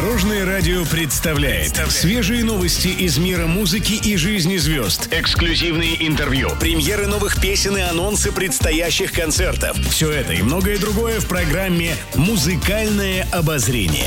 Дорожное радио представляет свежие новости из мира музыки и жизни звезд. Эксклюзивные интервью, премьеры новых песен и анонсы предстоящих концертов. Все это и многое другое в программе «Музыкальное обозрение».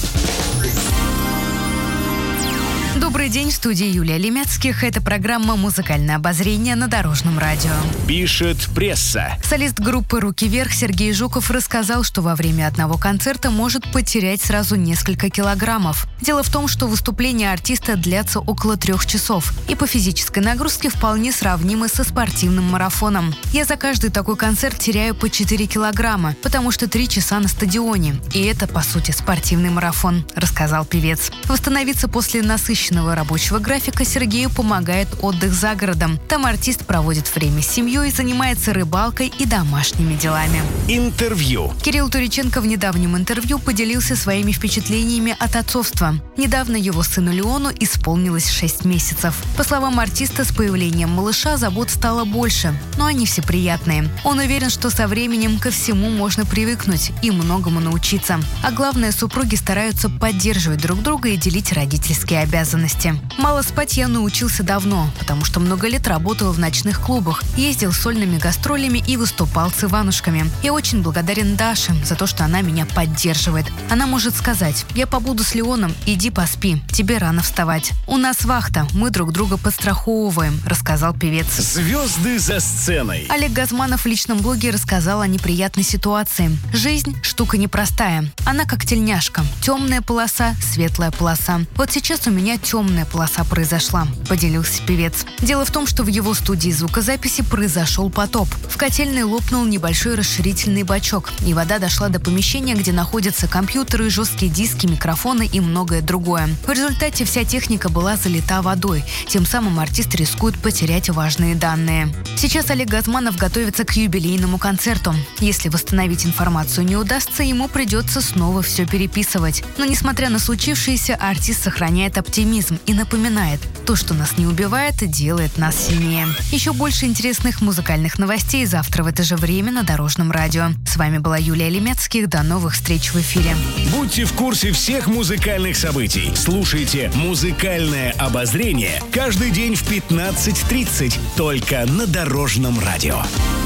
Добрый день, в студии Юлия Лемецких. Это программа «Музыкальное обозрение» на Дорожном радио. Пишет пресса. Солист группы «Руки вверх» Сергей Жуков рассказал, что во время одного концерта может потерять сразу несколько килограммов. Дело в том, что выступления артиста длятся около 3 часов и по физической нагрузке вполне сравнимы со спортивным марафоном. Я за каждый такой концерт теряю по 4 килограмма, потому что 3 часа на стадионе. И это, по сути, спортивный марафон, рассказал певец. Восстановиться после насыщенного рабочего графика Сергею помогает отдых за городом. Там артист проводит время с семьей, занимается рыбалкой и домашними делами. Интервью. Кирилл Туриченко в недавнем интервью поделился своими впечатлениями от отцовства. Недавно его сыну Леону исполнилось 6 месяцев. По словам артиста, с появлением малыша забот стало больше, но они все приятные. Он уверен, что со временем ко всему можно привыкнуть и многому научиться. А главное, супруги стараются поддерживать друг друга и делить родительские обязанности. Мало спать я научился давно, потому что много лет работал в ночных клубах, ездил сольными гастролями и выступал с Иванушками. Я очень благодарен Даше за то, что она меня поддерживает. Она может сказать: «Я побуду с Леоном, иди поспи, тебе рано вставать. У нас вахта, мы друг друга подстраховываем», рассказал певец. Звезды за сценой. Олег Газманов в личном блоге рассказал о неприятной ситуации. Жизнь – штука непростая. Она как тельняшка. Темная полоса, светлая полоса. Вот сейчас у меня темная полоса произошла, поделился певец. Дело в том, что в его студии звукозаписи произошел потоп. В котельной лопнул небольшой расширительный бачок, и вода дошла до помещения, где находятся компьютеры, жесткие диски, микрофоны и многое другое. В результате вся техника была залита водой. Тем самым артист рискует потерять важные данные. Сейчас Олег Газманов готовится к юбилейному концерту. Если восстановить информацию не удастся, ему придется снова все переписывать. Но несмотря на случившееся, артист сохраняет оптимизм и напоминает: то, что нас не убивает, делает нас сильнее. Еще больше интересных музыкальных новостей завтра в это же время на Дорожном радио. С вами была Юлия Лемецких. До новых встреч в эфире. Будьте в курсе всех музыкальных событий. Слушайте «Музыкальное обозрение» каждый день в 15:30 только на Дорожном радио.